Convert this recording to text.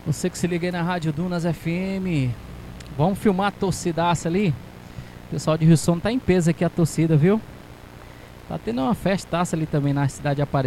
Você que se liga aí na Rádio Dunas FM. Vamos filmar a torcidaça ali. O pessoal de Rio Sono tá em peso aqui, a torcida, viu? Tá tendo uma festaça ali também na cidade de Aparecida.